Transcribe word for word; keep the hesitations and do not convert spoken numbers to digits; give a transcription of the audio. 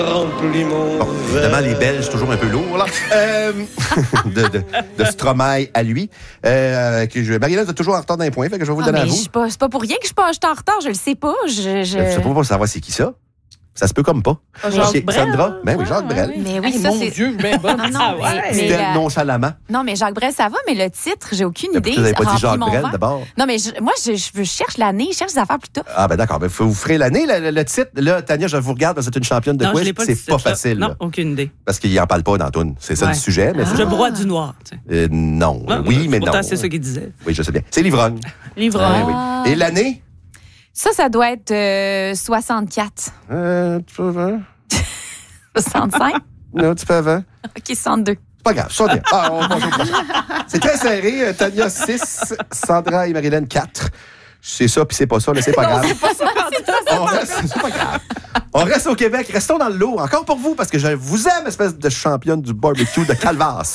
Remplis mon Bon, évidemment, les Belges, toujours un peu lourds, là. Euh, de, de, de Stromae à lui. Euh, que je, Marie-Hélène, vous êtes toujours en retard d'un point, fait que je vais vous le Ah, donner à mais vous. je suis pas- c'est pas pour rien que je suis pas- je suis en retard, je le sais pas. Je, je... Je sais pas pour savoir c'est qui ça. Ça se peut comme pas. Jacques Ok, Brel. Sandra? Ben oui, Jacques Brel. Mais oui, Hey, ça, mon c'est... Dieu, ben bonne. Non, non, Ah mais- ouais. mais- C'était la- nonchalamment. Non, mais Jacques Brel, ça va, mais le titre, j'ai aucune idée. Vous n'avez pas dit Remplis Jacques mon Brel verre. d'abord? Non, mais je- moi, je, je cherche l'année, je cherche des affaires plus tôt. Ah, ben d'accord. Ben, vous ferez l'année, le, le- le titre. Là, Tania, je vous regarde, parce que vous êtes une championne de Non, je quiz. l'ai pas C'est dit, pas ça. facile. Non, là, aucune idée. parce qu'il n'en parle pas dans Toon. C'est ça Ouais. le sujet. Mais c'est- Je broie du noir. Tu sais. Euh, non. Non, oui, mais pourtant, non. c'est ça qu'il disait. Oui, je sais bien. C'est l'ivrogne. Livre. Ah, oui. Et l'année? Ça, ça doit être euh, soixante-quatre. Euh, un petit peu avant. soixante-cinq? Non, un petit peu avant. OK, soixante-deux. C'est pas grave, ça bien. Ah, on va jouer au prochain. C'est très serré. Euh, Tania, six. Sandra et Marie-Hélène, quatre. C'est ça, puis c'est pas ça, là, c'est pas grave. On reste, c'est pas grave. On reste au Québec. Restons dans le lot. Encore pour vous, parce que je vous aime, espèce de championne du barbecue de Calvas.